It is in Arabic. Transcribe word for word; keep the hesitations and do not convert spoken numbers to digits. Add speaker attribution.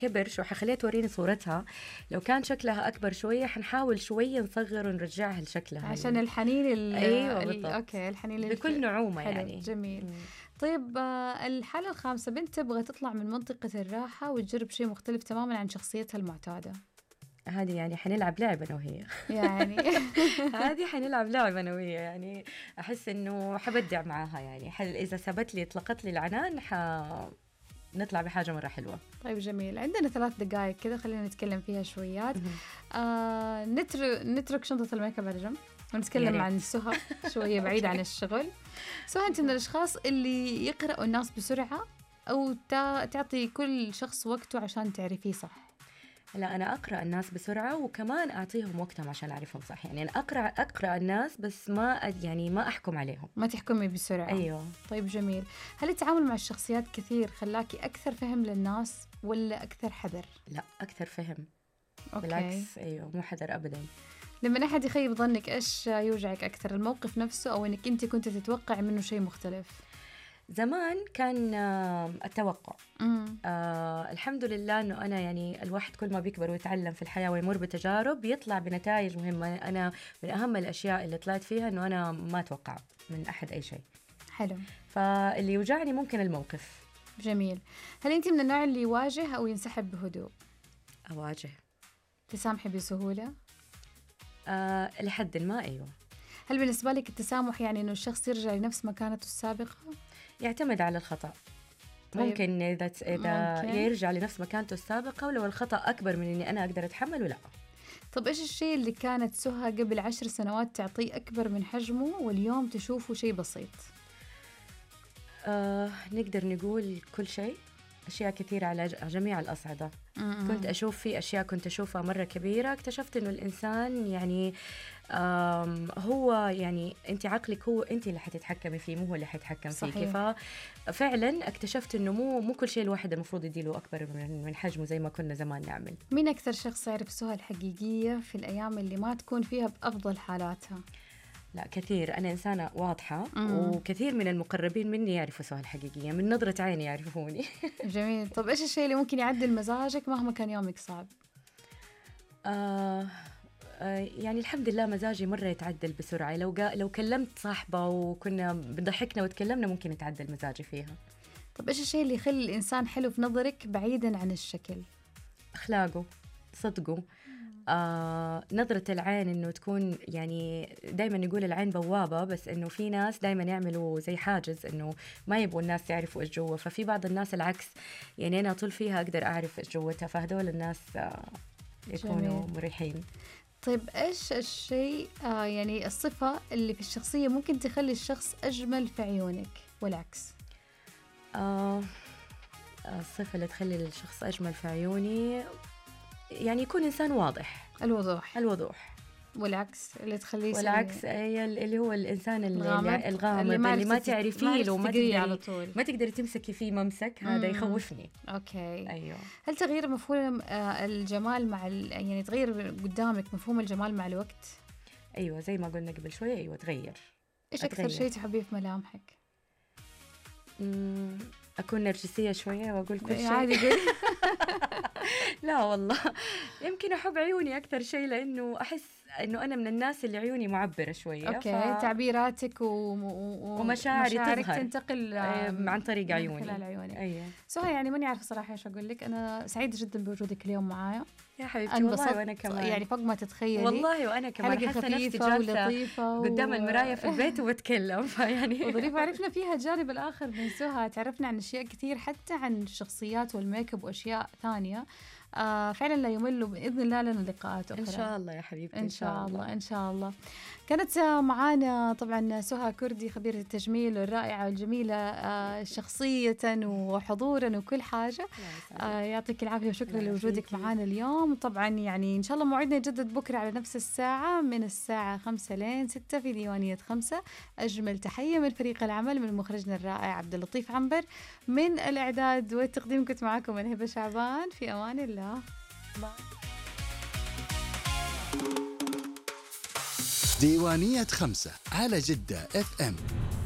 Speaker 1: كبر شو حخليها توريني صورتها، لو كان شكلها أكبر شوية حنحاول شوية نصغر ونرجعها لشكلها
Speaker 2: عشان يعني الحنين ال
Speaker 1: أيوة
Speaker 2: ال أوكي الحنين
Speaker 1: بكل نعومة يعني.
Speaker 2: جميل. مم. طيب الحالة الخامسة، بنت تبغى تطلع من منطقة الراحة وتجرب شيء مختلف تماما عن شخصيتها المعتادة.
Speaker 1: هذه يعني حنلعب لعبة أنا وهي
Speaker 2: يعني
Speaker 1: هذه حنلعب لعبة أنا وهي يعني أحس إنه حبدع معاها يعني حل إذا سبت لي طلقت لي العنان ح نطلع بحاجة مرة حلوة.
Speaker 2: طيب جميل. عندنا ثلاث دقائق كده خلينا نتكلم فيها شويات. آه نترك نترك شنطة الميك اب على جنب ونتكلم عن سهى شوية بعيد عن الشغل. سهى أنت من الأشخاص اللي يقرأوا الناس بسرعة أو تعطي كل شخص وقته عشان تعرفيه صح؟
Speaker 1: لا أنا أقرأ الناس بسرعة وكمان أعطيهم وقتهم عشان أعرفهم صح. يعني أنا أقرأ أقرأ الناس بس ما يعني ما أحكم عليهم.
Speaker 2: ما تحكمي بسرعة.
Speaker 1: أيوة.
Speaker 2: طيب جميل. هل التعامل مع الشخصيات كثير خلاكي أكثر فهم للناس ولا أكثر حذر؟
Speaker 1: لا أكثر فهم.
Speaker 2: أوكي.
Speaker 1: بالعكس أيوة مو حذر أبدا.
Speaker 2: لما أحد يخيب ظنك إيش يوجعك أكثر، الموقف نفسه أو إنك أنت كنت تتوقع منه شيء مختلف؟
Speaker 1: زمان كان التوقع. آه الحمد لله أنه أنا يعني الواحد كل ما بيكبر ويتعلم في الحياة ويمر بتجارب بيطلع بنتائج مهمة. أنا من أهم الأشياء اللي طلعت فيها أنه أنا ما أتوقع من أحد أي شيء.
Speaker 2: حلو.
Speaker 1: فاللي يوجعني ممكن الموقف.
Speaker 2: جميل. هل أنت من النوع اللي يواجه أو ينسحب بهدوء؟
Speaker 1: أواجه.
Speaker 2: تسامحي بسهولة؟
Speaker 1: آه لحد ما أيوة.
Speaker 2: هل بالنسبة لك التسامح يعني أنه الشخص يرجع لنفس مكانته السابقة؟
Speaker 1: يعتمد على الخطأ. طيب. ممكن إذا إذا ممكن. يرجع لنفس مكانته السابقة ولو الخطأ أكبر من إني أنا أقدر أتحمله لا.
Speaker 2: طب إيش الشيء اللي كانت سهى قبل عشر سنوات تعطيه أكبر من حجمه واليوم تشوفه شيء بسيط؟
Speaker 1: آه نقدر نقول كل شيء. أشياء كثيرة على جميع الأصعدة. م-م. كنت أشوف في أشياء كنت أشوفها مرة كبيرة، اكتشفت إنه الإنسان يعني هو يعني أنت عقلك هو أنت اللي حتتحكمي فيه مو هو اللي حيتحكم فيك. ففعلا اكتشفت إنه مو مو كل شيء الواحد المفروض يديله أكبر من من حجمه زي ما كنا زمان نعمل.
Speaker 2: مين أكثر شخص يعرف سهى الحقيقية في الأيام اللي ما تكون فيها بأفضل حالاتها؟
Speaker 1: لا كثير. أنا إنسانة واضحة. مم. وكثير من المقربين مني يعرفوا سهى الحقيقية من نظرة عيني يعرفوني.
Speaker 2: جميل. طب إيش الشيء اللي ممكن يعدل مزاجك مهما كان يومك صعب؟
Speaker 1: آه آه يعني الحمد لله مزاجي مرة يتعدل بسرعة. لو قا لو كلمت صاحبة وكنا بضحكنا وتكلمنا ممكن يتعدل مزاجي فيها.
Speaker 2: طب إيش الشيء اللي يخلي الإنسان حلو في نظرك بعيدا عن الشكل؟
Speaker 1: أخلاقه، صدقه. آه، نظرة العين إنه تكون يعني دايما نقول العين بوابة، بس إنه في ناس دايما يعملوا زي حاجز إنه ما يبغوا الناس يعرفوا إيش جوا. ففي بعض الناس العكس يعني أنا طول فيها أقدر أعرف إيش جوتها، فهدول الناس آه يكونوا جميل. مريحين.
Speaker 2: طيب إيش الشيء آه يعني الصفة اللي في الشخصية ممكن تخلي الشخص أجمل في عيونك والعكس؟
Speaker 1: آه الصفة اللي تخلي الشخص أجمل في عيوني يعني يكون إنسان واضح.
Speaker 2: الوضوح.
Speaker 1: الوضوح.
Speaker 2: والعكس اللي تخليه
Speaker 1: والعكس أي اللي هو الإنسان الغامض الغامض اللي ما, اللي ما تعرفيه له وما تقدري على طول ما تقدري تمسكي فيه ممسك. هذا يخوفني.
Speaker 2: أوكي.
Speaker 1: أيوه.
Speaker 2: هل تغيير مفهوم الجمال مع يعني تغير قدامك مفهوم الجمال مع الوقت؟
Speaker 1: أيوه زي ما قلنا قبل شوية. أيوه تغير.
Speaker 2: إيش أكثر شيء تحبيه في ملامحك؟
Speaker 1: مم. أكون نرجسية شوية وأقول كل شيء
Speaker 2: عادي قولي.
Speaker 1: لا والله يمكن أحب عيوني أكثر شيء لأنه أحس إنه أنا من الناس اللي عيوني معبرة شوية.
Speaker 2: أوكي. ف... تعبيرك و... و...
Speaker 1: ومشاعري تظهر
Speaker 2: تنتقل
Speaker 1: عن طريق عيوني.
Speaker 2: خلال عيوني.
Speaker 1: أيوة.
Speaker 2: سهى يعني ماني عارفة صراحة إيش أقول لك. أنا سعيدة جدا بوجودك اليوم معايا
Speaker 1: يا حبيبتي. والله وأنا كمان
Speaker 2: يعني فوق ما تتخيلي.
Speaker 1: والله وأنا كمان حاسة نفسي جالسة و... قدام المراية في البيت وبتكلم فيعني
Speaker 2: وظريفة. عرفنا فيها الجانب الآخر من سهى، تعرفنا عن أشياء كثير حتى عن الشخصيات والميك اب وأشياء ثانية. آه فعلا لا يمل، بإذن الله لنا لقاءات أخرى
Speaker 1: إن شاء الله يا حبيبتي.
Speaker 2: إن شاء الله. إن شاء الله. كانت معانا طبعا سهى كردي خبيرة التجميل الرائعة والجميلة آه شخصية وحضورا وكل حاجة. آه يعطيك العافية وشكرا لوجودك معانا اليوم. طبعا يعني إن شاء الله موعدنا يجدد بكرة على نفس الساعة من الساعة خمسة لين ستة في ديوانية خمسة. أجمل تحية من فريق العمل، من مخرجنا الرائع عبد اللطيف عنبر، من الإعداد والتقديم كنت معكم أنا هبة شعبان. في أمان الله.
Speaker 3: ديوانية خمسة على جدة اف ام.